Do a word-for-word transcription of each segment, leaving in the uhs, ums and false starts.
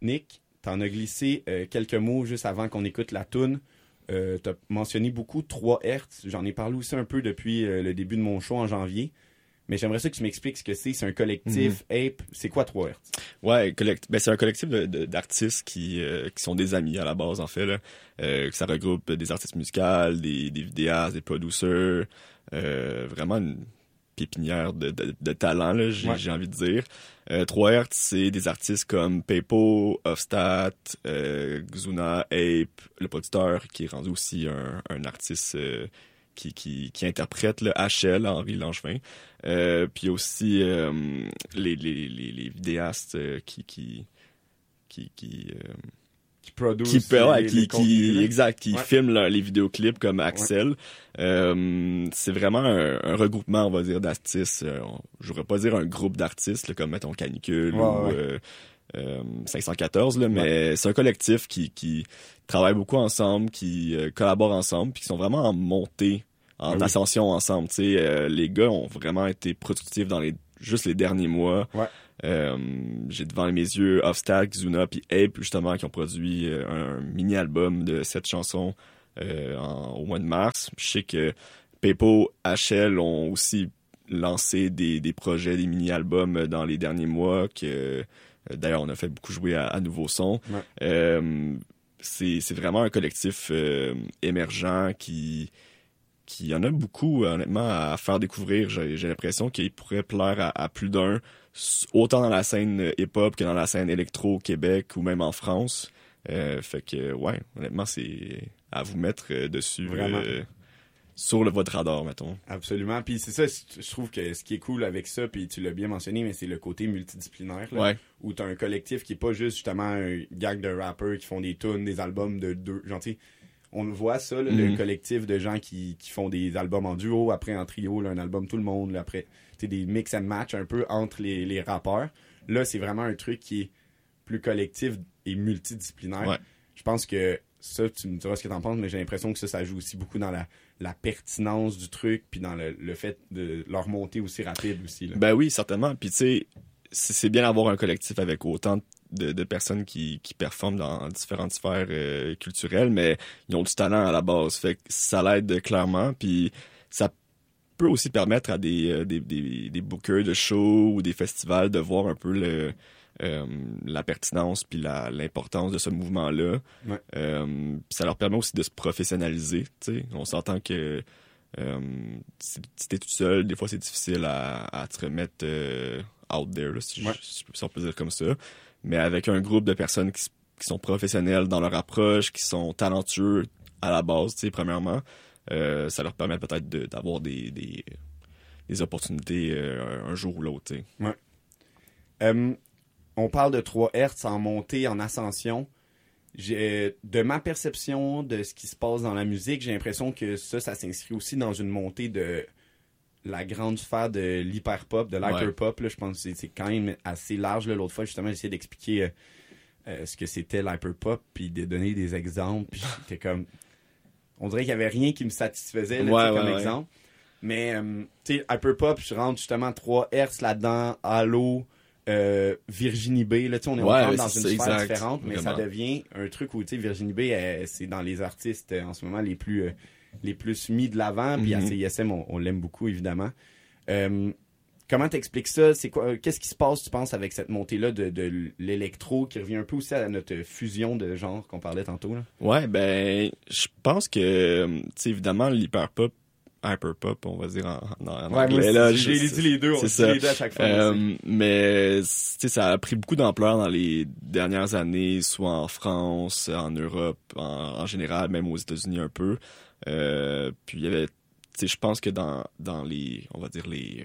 Nick, t'en as glissé euh, quelques mots juste avant qu'on écoute la toune. Euh, t'as mentionné beaucoup trois hertz. J'en ai parlé aussi un peu depuis euh, le début de mon show en janvier. Mais j'aimerais ça que tu m'expliques ce que c'est. C'est un collectif, mm-hmm. Ape. C'est quoi trois hertz? Ouais, collect... ben, c'est un collectif de, de, d'artistes qui, euh, qui sont des amis à la base, en fait. Là. Euh, ça regroupe des artistes musicaux, des, des vidéastes, des producers. Euh, vraiment une pépinière de, de, de talent, là, j'ai, ouais. j'ai envie de dire. Euh, trois hertz, c'est des artistes comme Paypo, Offstat, euh, Xuna, Ape, le producteur qui est rendu aussi un, un artiste... Euh, Qui, qui, qui interprète le H L, Henri Langevin. Euh, puis aussi euh, les, les, les, les vidéastes euh, qui qui qui qui, euh, qui produisent qui, les, ouais, les, qui, les qui exact qui ouais. filment là, les vidéoclips comme Axel. Ouais. Euh, c'est vraiment un, un regroupement, on va dire, d'artistes. Euh, je voudrais pas dire un groupe d'artistes là, comme mettons Canicule ouais, ou ouais. Euh, Euh, cinq cent quatorze là, mais ouais. c'est un collectif qui qui travaille beaucoup ensemble, qui euh, collabore ensemble, puis qui sont vraiment en montée, en ah oui. ascension ensemble. Tu sais, euh, les gars ont vraiment été productifs dans les juste les derniers mois. Ouais. Euh, j'ai devant mes yeux Offstat, Xuna puis Ape justement qui ont produit euh, un, un mini album de sept chansons euh, en, au mois de mars. Je sais que Paypo, H L ont aussi lancé des des projets, des mini albums dans les derniers mois que D'ailleurs, on a fait beaucoup jouer à, à Nouveau Son. Ouais. Euh, c'est, c'est vraiment un collectif euh, émergent qui, qui en a beaucoup, honnêtement, à faire découvrir. J'ai, j'ai l'impression qu'il pourrait plaire à, à plus d'un, autant dans la scène hip-hop que dans la scène électro au Québec ou même en France. Euh, fait que, ouais, honnêtement, c'est à vous mettre dessus. Vraiment. Euh, sur le, votre radar, mettons. Absolument. Puis c'est ça, je trouve que ce qui est cool avec ça, puis tu l'as bien mentionné, mais c'est le côté multidisciplinaire, là, ouais. où t'as un collectif qui est pas juste justement un gang de rappers qui font des tunes, des albums de deux... Genre, tu sais, on le voit ça, là, mm-hmm. le collectif de gens qui, qui font des albums en duo, après en trio, là, un album tout le monde, là, après, tu sais, des mix and match un peu entre les, les rappeurs. Là, c'est vraiment un truc qui est plus collectif et multidisciplinaire. Ouais. Je pense que ça, tu me diras ce que t'en penses, mais j'ai l'impression que ça, ça joue aussi beaucoup dans la la pertinence du truc, puis dans le, le fait de leur montée aussi rapide aussi. Là. Ben oui, certainement. Puis tu sais, c'est, c'est bien d'avoir un collectif avec autant de, de personnes qui, qui performent dans différentes sphères euh, culturelles, mais ils ont du talent à la base. Fait que ça l'aide clairement, puis ça peut aussi permettre à des, euh, des, des, des bookers de shows ou des festivals de voir un peu le... Euh, la pertinence puis la, l'importance de ce mouvement-là. Ouais. Euh, ça leur permet aussi de se professionnaliser. T'sais. On s'entend que euh, si, si t'es tout seul, des fois c'est difficile à, à te remettre euh, out there, là, si, ouais. je, si on peut dire comme ça. Mais avec un groupe de personnes qui, qui sont professionnelles dans leur approche, qui sont talentueux à la base, premièrement, euh, ça leur permet peut-être de, d'avoir des, des, des opportunités euh, un jour ou l'autre. T'sais. Ouais. Um... On parle de trois hertz en montée, en ascension. J'ai, de ma perception de ce qui se passe dans la musique, j'ai l'impression que ça, ça s'inscrit aussi dans une montée de la grande sphère de l'hyperpop, de l'hyperpop. Ouais. Je pense que c'est, c'est quand même assez large. Là. L'autre fois, justement, j'essayais d'expliquer euh, euh, ce que c'était l'hyperpop, puis de donner des exemples. Puis j'étais comme... On dirait qu'il n'y avait rien qui me satisfaisait là, ouais, comme ouais, exemple. Ouais. Mais, euh, tu sais, hyperpop, je rentre justement trois hertz là-dedans, Halo... Euh, Virginie B, là, tu sais, on est ouais, dans une sphère exact, différente, mais vraiment. Ça devient un truc où, tu sais, Virginie B, elle, c'est dans les artistes euh, en ce moment les plus euh, les plus mis de l'avant, puis mm-hmm. à C I S M, on, on l'aime beaucoup, évidemment. Euh, comment t'expliques ça? C'est quoi? Qu'est-ce qui se passe, tu penses, avec cette montée-là de, de l'électro, qui revient un peu aussi à notre fusion de genre qu'on parlait tantôt, là? Ouais, ben, je pense que, tu sais, évidemment, l'hyperpop, hyperpop, on va dire en, en, en ouais, anglais. Moi, là, j'ai je, dit les deux, on dit les deux à chaque fois. Euh, mais ça a pris beaucoup d'ampleur dans les dernières années, soit en France, en Europe, en, en général, même aux États-Unis un peu. Euh, puis il y avait, tu sais, je pense que dans dans les, on va dire les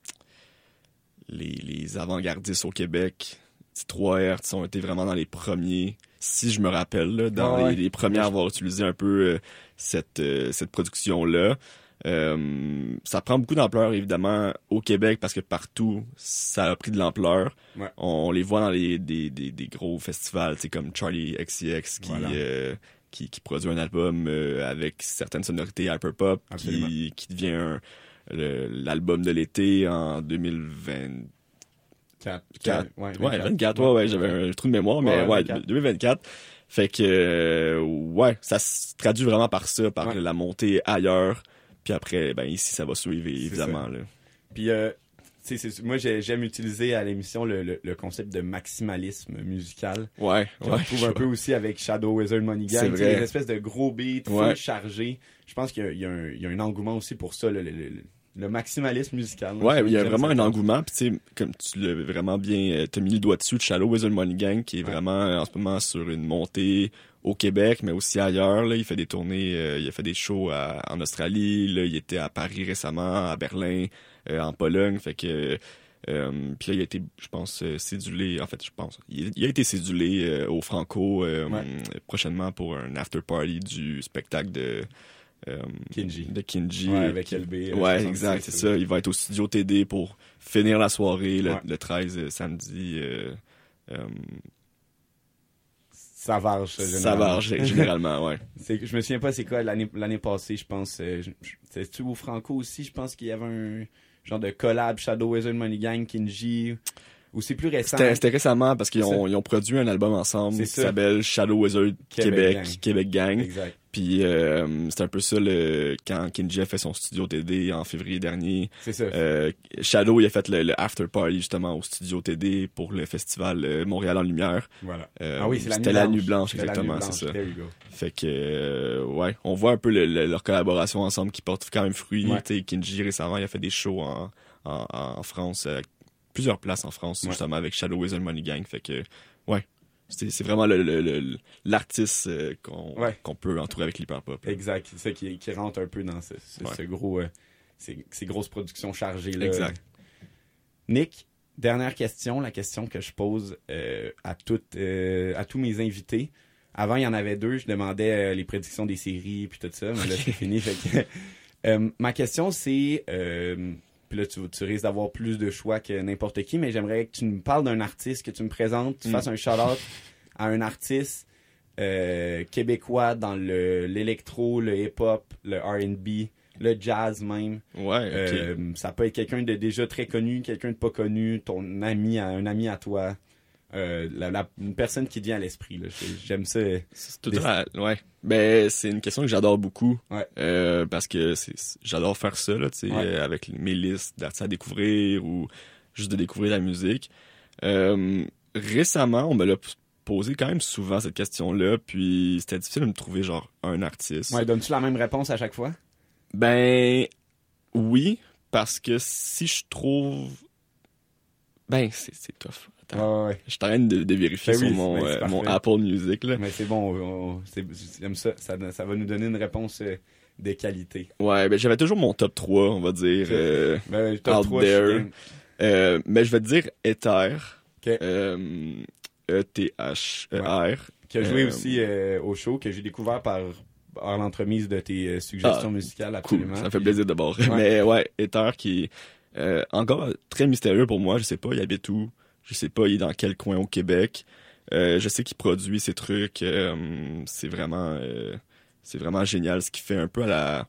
les, les avant-gardistes au Québec, trois hertz ont été vraiment dans les premiers. Si je me rappelle, là, dans ah ouais. les, les premiers à avoir utilisé un peu euh, cette euh, cette production-là. Euh, ça prend beaucoup d'ampleur, évidemment, au Québec, parce que partout, ça a pris de l'ampleur. Ouais. On, on les voit dans les des, des, des gros festivals, tu sais, comme Charlie X C X, qui, voilà. euh, qui, qui produit un album euh, avec certaines sonorités hyperpop, qui, qui devient un, le, l'album de l'été en deux mille vingt, quatre. quatre. Ouais, Ouais, vingt-quatre, ouais, ouais, j'avais un trou de mémoire, mais Ouais, ouais, vingt-quatre. deux mille vingt-quatre. Fait que, euh, ouais, ça se traduit vraiment par ça, par Ouais. la montée ailleurs. Puis après, ben ici, ça va suivre, évidemment. Là. Puis, euh, tu sais, c'est- moi, j'ai- j'aime utiliser à l'émission le, le, le concept de maximalisme musical. Ouais, On ouais. retrouve un peu aussi avec Shadow Wizard Money Gang. C'est Tu sais, vrai. des espèces de gros beats, Ouais. full chargés. Je pense qu'il y a, il y a un, il y a un engouement aussi pour ça, le, le, le, le maximalisme musical. Ouais, il y a J'aime vraiment ça. un engouement. Puis tu sais, comme tu l'as vraiment bien, euh, t'as mis le doigt dessus, de Shadow Wizard Money Gang, qui est Ouais. vraiment euh, en ce moment sur une montée au Québec, mais aussi ailleurs. Là, il fait des tournées, euh, il a fait des shows à- en Australie. Là, il était à Paris récemment, à Berlin, euh, en Pologne. Fait que euh, puis là, il a été, je pense, euh, cédulé. En fait, je pense, il, il a été cédulé euh, au Franco euh, Ouais. prochainement pour un after party du spectacle de euh, Kinji. de Kinji. Ouais, avec L B. euh, Ouais, soixante-six, exact, c'est euh, ça. Il va être au studio T D pour finir la soirée le, Ouais. le treize euh, samedi. Euh, euh, Savage, ça, ça généralement. va g- généralement, ouais. C'est, je me souviens pas c'est quoi l'année, l'année passée, je pense. Euh, je- je- C'était-tu au Franco aussi? Je pense qu'il y avait un genre de collab Shadow Wizard Money Gang, Kinji. Ou c'est plus récent. C'était, c'était récemment parce qu'ils C'est ont, ils ont produit un album ensemble C'est qui ça. s'appelle Shadow Wizard Québec Québec, Gang. Québec Gang. Exact. Puis euh, c'est un peu ça le, quand Kinji a fait son studio T D en février dernier. C'est ça. Euh, Shadow il a fait le, le after party justement au studio T D pour le festival euh, Montréal en Lumière. Voilà. Euh, Ah oui, c'est la nuit c'était blanche. la nuit blanche, C'était la exactement, nuit blanche. c'est ça. There you go. Fait que, euh, ouais, on voit un peu le- le- leur collaboration ensemble qui porte quand même fruit. Ouais. Tu sais, Kinji, récemment, il a fait des shows en, en, en France, euh, plusieurs places en France, Ouais. justement, avec Shadow Wizard Money Gang. Fait que, ouais, c'est, c'est vraiment le, le- le- l'artiste euh, qu'on, Ouais. qu'on peut entourer avec l'hyperpop. là. Exact. C'est ça qui, qui rentre un peu dans ce, ce, Ouais. ce gros, euh, ces, ces grosses productions chargées. Là. Exact. Nick, dernière question, la question que je pose euh, à, toutes, euh, à tous mes invités. Avant, il y en avait deux. Je demandais euh, les prédictions des séries puis tout ça, mais là, c'est fini. Fait que, euh, ma question, c'est... Euh, puis là, tu, tu risques d'avoir plus de choix que n'importe qui, mais j'aimerais que tu me parles d'un artiste, que tu me présentes, tu Mm. fasses un shout-out à un artiste euh, québécois dans le l'électro, le hip-hop, le R and B, le jazz même. Ouais, ok. Euh, ça peut être quelqu'un de déjà très connu, quelqu'un de pas connu, ton ami, à, un ami à toi. Euh, la, la- une personne qui te vient à l'esprit. Là. J'ai- J'aime ça. C'est tout des- à- ouais. Ben, c'est une question que j'adore beaucoup. Ouais. Euh, parce que c'est, c'est- j'adore faire ça, là, tu sais, Ouais. euh, avec mes listes d'artistes à découvrir ou juste de découvrir la musique. Euh, récemment, on me l'a p- posé quand même souvent cette question-là, puis c'était difficile de me trouver, genre, un artiste. Ouais, donnes-tu la même réponse à chaque fois? Ben, oui, parce que si je trouve... Ben, c'est, c'est tough. Attends. Ouais, ouais, Je suis en train de, de vérifier Ben sur oui, mon, ben c'est euh, parfait. mon Apple Music, là. ouais. Mais c'est bon, on- on- c'est- j'aime ça. ça. Ça va nous donner une réponse euh, de qualité. Ouais, ben j'avais toujours mon top trois, on va dire. euh, Ben, top Out trois, je suis there. game. euh, mais je vais te dire Ether. Ok. Euh, E T H E R. Qui a joué Euh, aussi euh, au show, que j'ai découvert par, par l'entremise de tes euh, suggestions Ah, musicales, Cool, absolument. ça me fait plaisir de bord. Ouais. Mais ouais, Ether qui est euh, encore très mystérieux pour moi. Je sais pas, il habite où. Je sais pas, il est dans quel coin au Québec. Euh, je sais qu'il produit ses trucs. euh, c'est vraiment, euh, c'est vraiment génial ce qu'il fait un peu à la,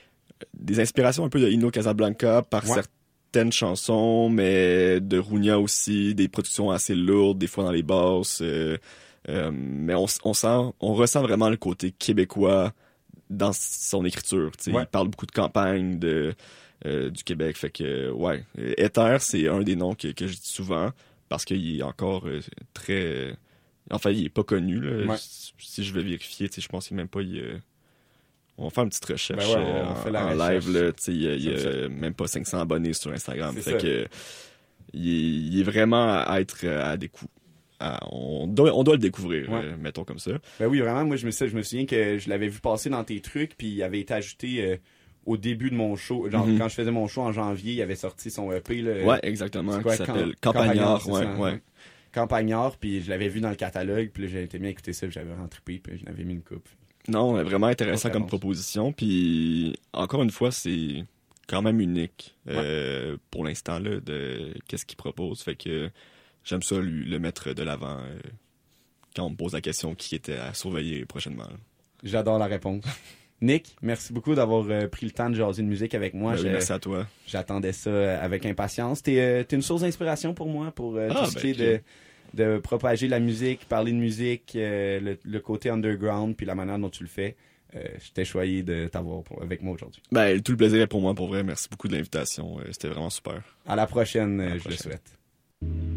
des inspirations un peu de Ino Casablanca par Ouais. certaines chansons, mais de Runia aussi, des productions assez lourdes, des fois dans les basses. euh, euh, mais on, on sent, on ressent vraiment le côté québécois dans son écriture. tu sais. Ouais. Il parle beaucoup de campagne de euh, du Québec. Fait que ouais, Ether, c'est un des noms que, que je dis souvent parce qu'il est encore euh, très. Enfin, il est pas connu. Là. Ouais. Si, si je vais vérifier, tu sais, je pense qu'il est même pas. Il, euh, on va faire une petite recherche Ben ouais, on- euh, on en, fait la en recherche. live. Là, tu sais, il y a, il y a J'aime ça. même pas cinq cents abonnés sur Instagram. C'est Fait ça. que il est, il est vraiment à être à découvrir. On doit, on doit le découvrir, Ouais. euh, mettons comme ça. Ben oui, vraiment, moi, je me, je me souviens que je l'avais vu passer dans tes trucs, puis il avait été ajouté euh, au début de mon show. Genre, Mhm. quand je faisais mon show en janvier, il avait sorti son E P. Là, Ouais, exactement. c'est quoi, Qui s'appelle Camp- Campagnard. c'est Ouais, ça, ouais. hein? Campagnard, puis je l'avais vu dans le catalogue, puis là, j'ai été bien écouter ça, puis j'avais rentré, puis j'en avais mis une coupe. Non, vraiment intéressant Grosse comme réponse. proposition. Puis encore une fois, c'est quand même unique euh, pour l'instant là de qu'est-ce qu'il propose. Fait que j'aime ça lui le mettre de l'avant euh, quand on me pose la question qui était à surveiller prochainement. là. J'adore la réponse. Nick, merci beaucoup d'avoir euh, pris le temps de jaser de musique avec moi. Ben oui, Je- merci à toi. J'attendais ça euh, avec impatience. T'es, euh, t'es une source d'inspiration pour moi, pour euh, Ah, tout ce ben, qui est de, de propager la musique, parler de musique, euh, le, le côté underground, puis la manière dont tu le fais. Euh, J'étais choyé de t'avoir pour- avec moi aujourd'hui. Ben, tout le plaisir est pour moi, pour vrai. Merci beaucoup de l'invitation. Euh, C'était vraiment super. À la prochaine, À la euh, je le prochaine. souhaite.